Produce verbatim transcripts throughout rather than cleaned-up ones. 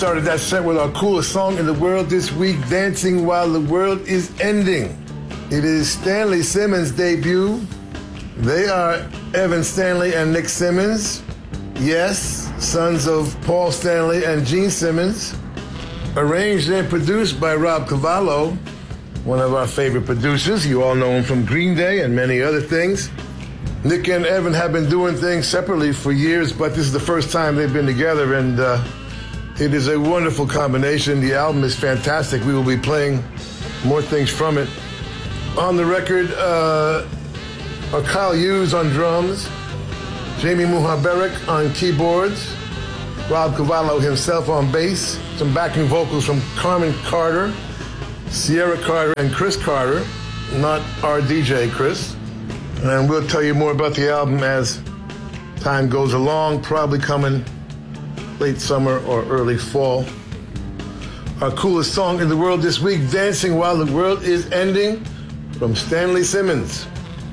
started that set with our coolest song in the world this week, Dancing While the World is Ending. It is Stanley Simmons' debut. They are Evan Stanley and Nick Simmons. Yes, sons of Paul Stanley and Gene Simmons. Arranged and produced by Rob Cavallo, one of our favorite producers. You all know him from Green Day and many other things. Nick and Evan have been doing things separately for years, but this is the first time they've been together, and uh, it is a wonderful combination. The album is fantastic. We will be playing more things from it. On the record uh, are Kyle Hughes on drums, Jamie Muhaberek on keyboards, Rob Cavallo himself on bass, some backing vocals from Carmen Carter, Sierra Carter, and Chris Carter, not our D J Chris. And we'll tell you more about the album as time goes along, probably coming late summer or early fall. Our coolest song in the world this week, Dancing While the World is Ending, from Stanley Simmons.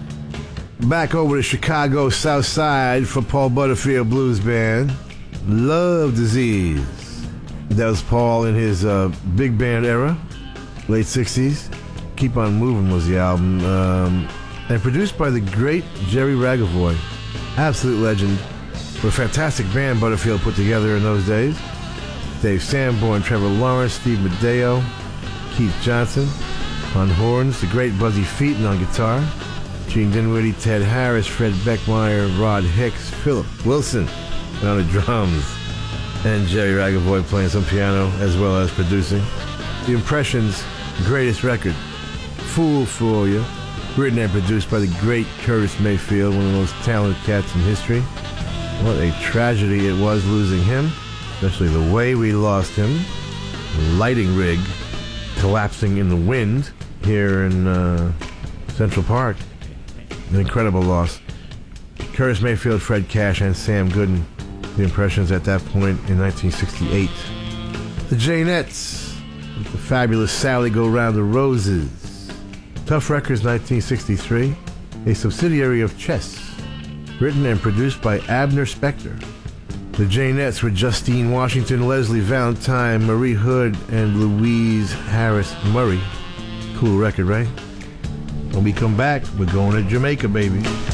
Back over to Chicago South Side for Paul Butterfield Blues Band, Love Disease. That was Paul in his uh, big band era, late sixties. Keep On Moving was the album, um, and produced by the great Jerry Ragavoy, absolute legend. What a fantastic band Butterfield put together in those days. Dave Sanborn, Trevor Lawrence, Steve Madeo, Keith Johnson on horns, the great Buzzy Featon on guitar, Gene Dinwiddie, Ted Harris, Fred Beckmeyer, Rod Hicks, Philip Wilson on the drums, and Jerry Ragavoy playing some piano as well as producing. The Impressions' greatest record, Fool for You, written and produced by the great Curtis Mayfield, one of the most talented cats in history. What a tragedy it was losing him, especially the way we lost him. The lighting rig collapsing in the wind here in uh, Central Park. An incredible loss. Curtis Mayfield, Fred Cash, and Sam Gooden, the Impressions at that point in nineteen sixty-eight. The Janettes, with the fabulous Sally Go Round the Roses. Tough Records, nineteen sixty-three, a subsidiary of Chess, written and produced by Abner Spector. The Janettes were Justine Washington, Leslie Valentine, Marie Hood, and Louise Harris Murray. Cool record, right? When we come back, we're going to Jamaica, baby.